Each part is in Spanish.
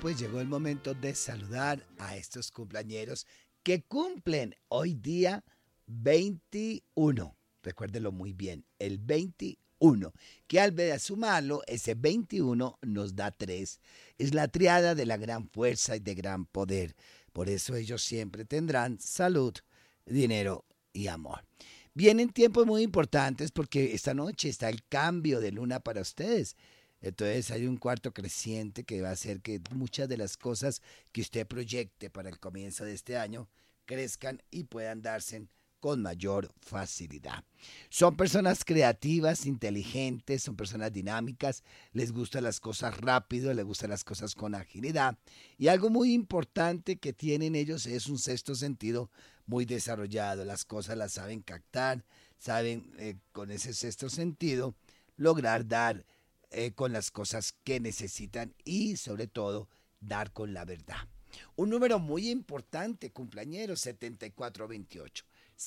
pues llegó el momento de saludar a estos cumpleañeros que cumplen hoy día 21. Recuérdelo muy bien, el 21, que al ver a sumarlo, ese 21 nos da 3. Es la triada de la gran fuerza y de gran poder. Por eso ellos siempre tendrán salud, dinero y amor. Vienen tiempos muy importantes porque esta noche está el cambio de luna para ustedes. Entonces hay un cuarto creciente que va a hacer que muchas de las cosas que usted proyecte para el comienzo de este año crezcan y puedan darse con mayor facilidad. Son personas creativas, inteligentes, son personas dinámicas, les gustan las cosas rápido, les gustan las cosas con agilidad. Y algo muy importante que tienen ellos es un sexto sentido muy desarrollado. Las cosas las saben captar, saben con ese sexto sentido lograr dar con las cosas que necesitan y sobre todo dar con la verdad. Un número muy importante, cumpleañeros, 7428.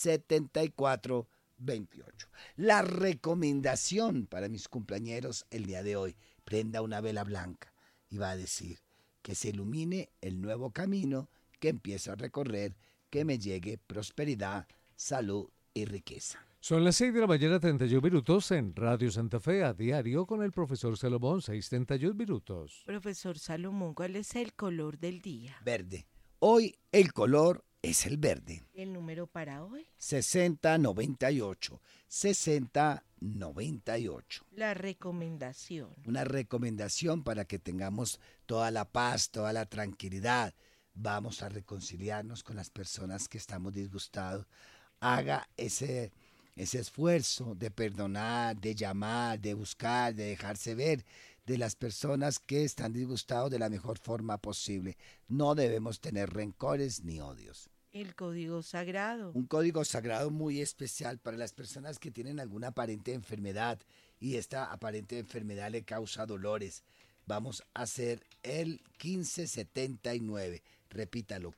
7428. La recomendación para mis cumpleañeros el día de hoy, prenda una vela blanca y va a decir que se ilumine el nuevo camino que empiezo a recorrer, que me llegue prosperidad, salud y riqueza. Son las 6 de la mañana, 31 minutos en Radio Santa Fe, a diario con el profesor Salomón, 6:31 minutos. Profesor Salomón, ¿cuál es el color del día? Verde. Hoy el color es el verde. ¿El número para hoy? 6098. 6098. La recomendación. Una recomendación para que tengamos toda la paz, toda la tranquilidad. Vamos a reconciliarnos con las personas que estamos disgustados. Haga ese esfuerzo de perdonar, de llamar, de buscar, de dejarse ver de las personas que están disgustados de la mejor forma posible. No debemos tener rencores ni odios. El código sagrado. Un código sagrado muy especial para las personas que tienen alguna aparente enfermedad y esta aparente enfermedad le causa dolores. Vamos a hacer el 1579. Repítalo,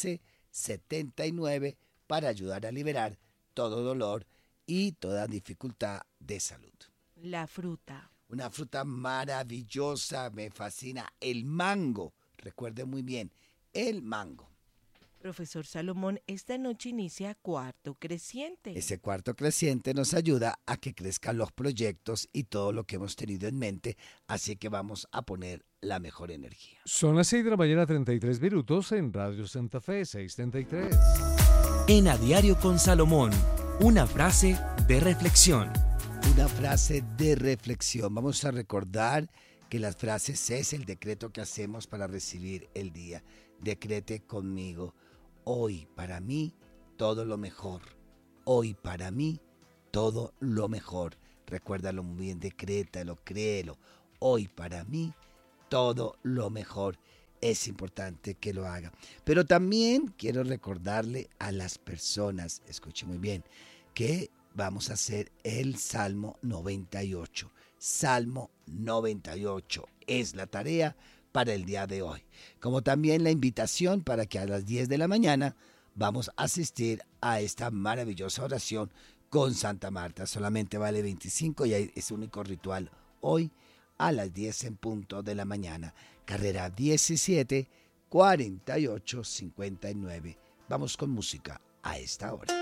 1579 para ayudar a liberar todo dolor y toda dificultad de salud. La fruta. Una fruta maravillosa, me fascina, el mango. Recuerde muy bien, el mango. Profesor Salomón, esta noche inicia cuarto creciente. Ese cuarto creciente nos ayuda a que crezcan los proyectos y todo lo que hemos tenido en mente, así que vamos a poner la mejor energía. Son las 6 de la mañana, 33 minutos en Radio Santa Fe, 6:33. En A Diario con Salomón, una frase de reflexión. Una frase de reflexión. Vamos a recordar que las frases es el decreto que hacemos para recibir el día. Decrete conmigo. Hoy para mí todo lo mejor. Hoy para mí todo lo mejor. Recuérdalo muy bien, decrétalo, créelo. Hoy para mí todo lo mejor. Es importante que lo haga. Pero también quiero recordarle a las personas, escuche muy bien, que vamos a hacer el Salmo 98. Salmo 98 es la tarea para el día de hoy. Como también la invitación para que a las 10 de la mañana vamos a asistir a esta maravillosa oración con Santa Marta. Solamente vale 25 y es único ritual hoy a las 10 en punto de la mañana. Carrera 17 48 59. Vamos con música a esta hora.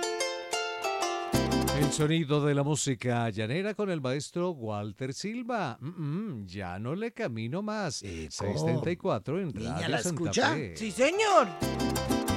El sonido de la música llanera con el maestro Walter Silva. Ya no le camino más. 6:34 en Niña, Radio ¿la Santa escucha? Fe. Sí, señor.